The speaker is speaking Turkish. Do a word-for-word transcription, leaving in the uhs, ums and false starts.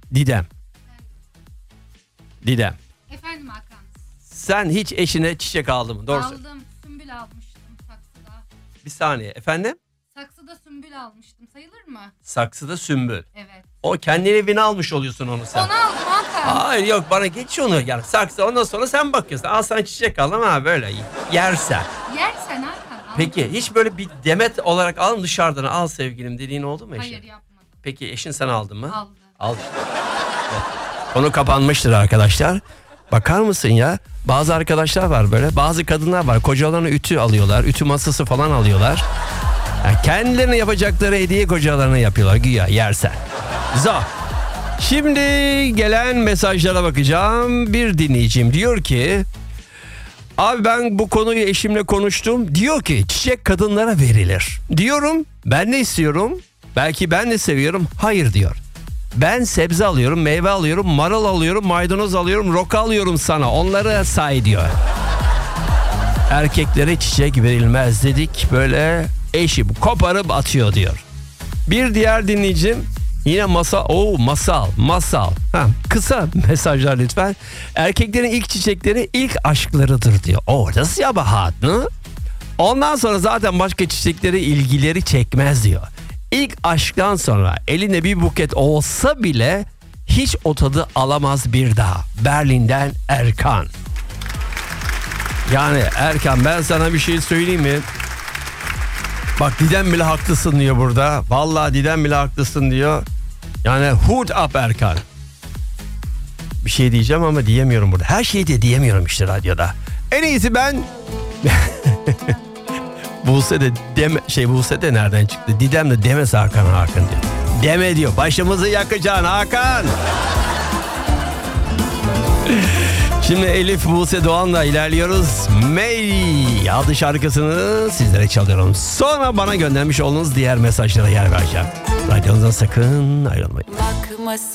Didem. Didem. Efendim Hakan. Sen hiç eşine çiçek aldın mı? Doğru söyle. Aldım. Sümbül almıştım saksıda. Bir saniye efendim. Saksıda sümbül almıştım. Sayılır mı? Saksıda sümbül. Evet. O kendi evine almış oluyorsun onu sen. Onu aldım Hakan. Hayır yok bana geç onu yani saksı ondan sonra sen bakıyorsun. Al sana çiçek al ama böyle yersen. Yersen Hakan. Aldım. Peki hiç böyle bir demet olarak al dışarıdan al sevgilim dediğin oldu mu eşin? Hayır yapmadım. Peki eşin sana aldı mı? Aldı. Al işte. Evet. Konu kapanmıştır arkadaşlar. Bakar mısın ya? Bazı arkadaşlar var böyle. Bazı kadınlar var. Kocalarına ütü alıyorlar. Ütü masası falan alıyorlar. Yani kendilerine yapacakları hediye kocalarına yapıyorlar. Güya yersen. Zor. Şimdi gelen mesajlara bakacağım. Bir dinleyicim diyor ki... Abi ben bu konuyu eşimle konuştum. Diyor ki çiçek kadınlara verilir. Diyorum ben ne istiyorum? Belki ben de seviyorum. Hayır diyor. Ben sebze alıyorum, meyve alıyorum, marul alıyorum, maydanoz alıyorum, roka alıyorum sana. Onları say diyor. Erkeklere çiçek verilmez dedik. Böyle eşim koparıp atıyor diyor. Bir diğer dinleyicim yine masal, o masal, masal. Ha, kısa mesajlar lütfen. Erkeklerin ilk çiçekleri ilk aşklarıdır diyor. Oh, nasıl ya Bahat? Ondan sonra zaten başka çiçekleri ilgileri çekmez diyor. İlk aşktan sonra eline bir buket olsa bile hiç o tadı alamaz bir daha. Berlin'den Erkan. Yani Erkan ben sana bir şey söyleyeyim mi? Bak Didem bile haklısın diyor burada. Vallahi Didem bile haklısın diyor. Yani hood up Erkan. Bir şey diyeceğim ama diyemiyorum burada. Her şeyi de diyemiyorum işte radyoda. En iyisi ben... Buse de deme, şey Buse de nereden çıktı? Didem de demese Hakan Hakan diyor. Deme diyor. Başımızı yakacaksın Hakan. Şimdi Elif Buse Doğan'la ilerliyoruz. May adlı şarkısını sizlere çalıyorum. Sonra bana göndermiş olduğunuz diğer mesajlara yer vereceğim. Radyonuzdan sakın ayrılmayın. Bakma